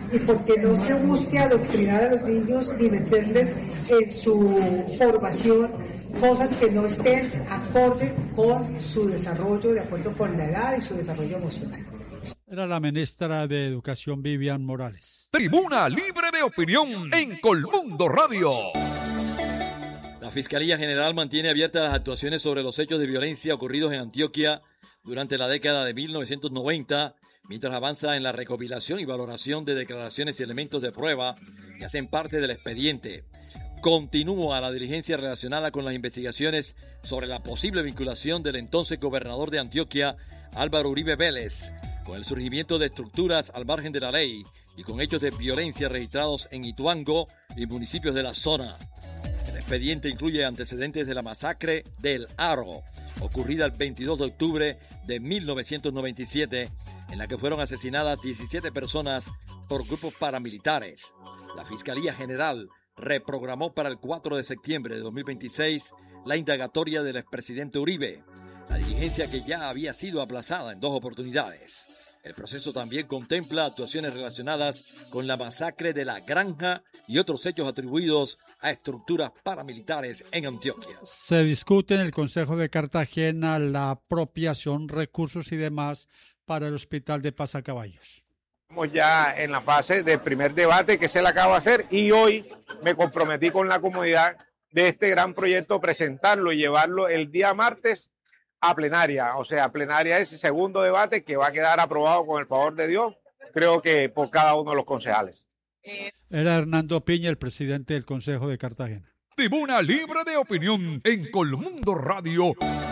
y porque no se busque adoctrinar a los niños ni meterles en su formación cosas que no estén acorde con su desarrollo, de acuerdo con la edad y su desarrollo emocional. Era la ministra de Educación, Vivian Morales. Tribuna Libre de Opinión en Colmundo Radio. La Fiscalía General mantiene abiertas las actuaciones sobre los hechos de violencia ocurridos en Antioquia durante la década de 1990, mientras avanza en la recopilación y valoración de declaraciones y elementos de prueba que hacen parte del expediente. Continúa la diligencia relacionada con las investigaciones sobre la posible vinculación del entonces gobernador de Antioquia, Álvaro Uribe Vélez, con el surgimiento de estructuras al margen de la ley y con hechos de violencia registrados en Ituango y municipios de la zona. El expediente incluye antecedentes de la masacre del Aro, ocurrida el 22 de octubre de 1997, en la que fueron asesinadas 17 personas por grupos paramilitares. La Fiscalía General reprogramó para el 4 de septiembre de 2026 la indagatoria del expresidente Uribe, la diligencia que ya había sido aplazada en 2 oportunidades. El proceso también contempla actuaciones relacionadas con la masacre de La Granja y otros hechos atribuidos a estructuras paramilitares en Antioquia. Se discute en el Consejo de Cartagena la apropiación, recursos y demás para el Hospital de Pasacaballos. Estamos ya en la fase del primer debate que se le acaba de hacer y hoy me comprometí con la comunidad de este gran proyecto, presentarlo y llevarlo el día martes a plenaria. O sea, plenaria es el segundo debate que va a quedar aprobado con el favor de Dios, creo que por cada uno de los concejales. Era Hernando Piña, el presidente del Consejo de Cartagena. Tribuna Libre de Opinión en Colmundo Radio.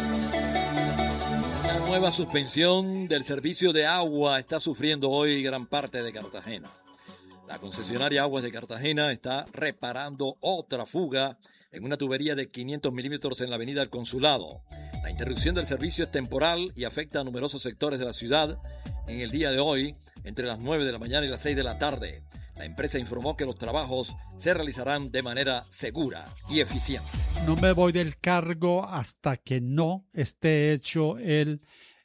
Una nueva suspensión del servicio de agua está sufriendo hoy gran parte de Cartagena. La concesionaria Aguas de Cartagena está reparando otra fuga en una tubería de 500 milímetros en la avenida del Consulado. La interrupción del servicio es temporal y afecta a numerosos sectores de la ciudad en el día de hoy, entre las 9 de la mañana y las 6 de la tarde. La empresa informó que los trabajos se realizarán de manera segura y eficiente. No me voy del cargo hasta que no esté hecho el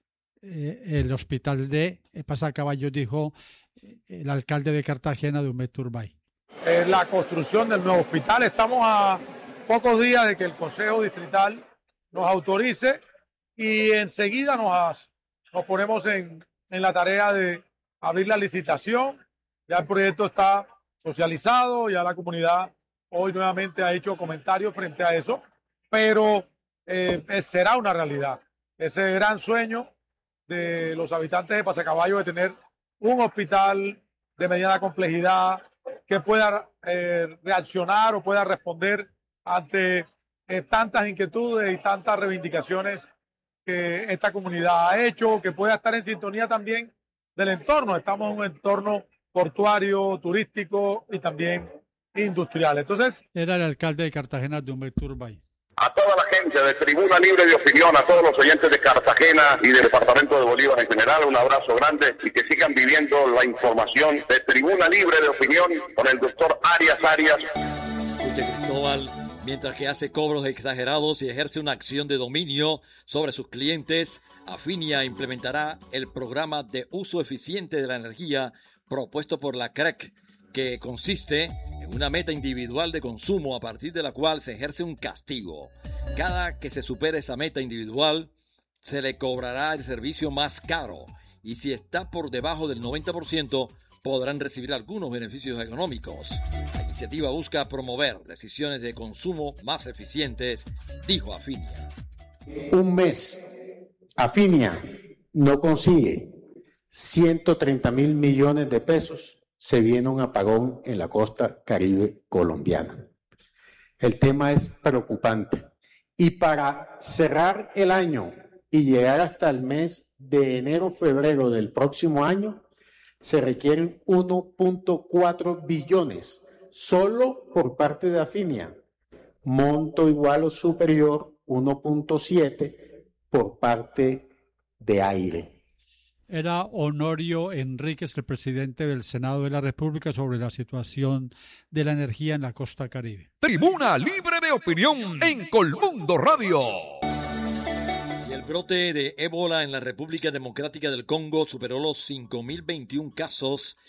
hospital de Pasacaballos, dijo el alcalde de Cartagena, Dumet Turbay. La construcción del nuevo hospital. Estamos a pocos días de que el Consejo Distrital nos autorice y enseguida nos ponemos en la tarea de abrir la licitación. Ya el proyecto está socializado, ya la comunidad hoy nuevamente ha hecho comentarios frente a eso, pero será una realidad. Ese gran sueño de los habitantes de Pasacaballos de tener un hospital de mediana complejidad que pueda reaccionar o pueda responder ante tantas inquietudes y tantas reivindicaciones que esta comunidad ha hecho, que pueda estar en sintonía también del entorno. Estamos en un entorno portuario, turístico y también industrial. Entonces, era el alcalde de Cartagena, Dumet Turbay. A toda la gente de Tribuna Libre de Opinión, a todos los oyentes de Cartagena y del departamento de Bolívar en general, un abrazo grande y que sigan viviendo la información de Tribuna Libre de Opinión con el doctor Arias. Escuche, Cristóbal, mientras que hace cobros exagerados y ejerce una acción de dominio sobre sus clientes, Afinia implementará el programa de uso eficiente de la energía propuesto por la CREC, que consiste en una meta individual de consumo a partir de la cual se ejerce un castigo. Cada que se supere esa meta individual, se le cobrará el servicio más caro y si está por debajo del 90%, podrán recibir algunos beneficios económicos. La iniciativa busca promover decisiones de consumo más eficientes, dijo Afinia. Un mes, Afinia no consigue 130.000 millones de pesos. Se viene un apagón en la costa caribe colombiana. El tema es preocupante. Y para cerrar el año y llegar hasta el mes de enero-febrero del próximo año, se requieren 1.4 billones solo por parte de Afinia. Monto igual o superior 1.7 por parte de Aire. Era Honorio Enríquez, el presidente del Senado de la República, sobre la situación de la energía en la costa caribe. Tribuna Libre de Opinión en Colmundo Radio. Y el brote de ébola en la República Democrática del Congo superó los 5.021 casos